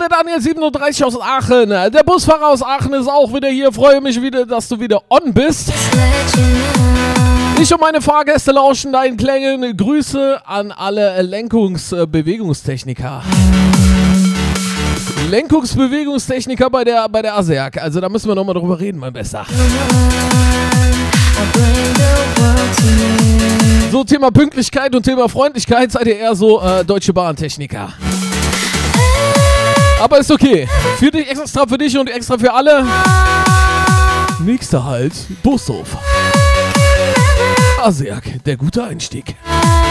der Daniel 37 aus Aachen. Der Busfahrer aus Aachen ist auch wieder hier. Freue mich wieder, dass du wieder on bist. Ich und meine Fahrgäste lauschen deinen Klängen. Grüße an alle Bewegungstechniker. Lenkungsbewegungstechniker bei der ASERG. Also da müssen wir nochmal drüber reden, mein Bester. So, Thema Pünktlichkeit und Thema Freundlichkeit seid ihr eher so Deutsche Bahn-Techniker. Aber ist okay. Für dich, extra für dich und extra für alle. Nächster Halt, Bushof. ASERG, der gute Einstieg.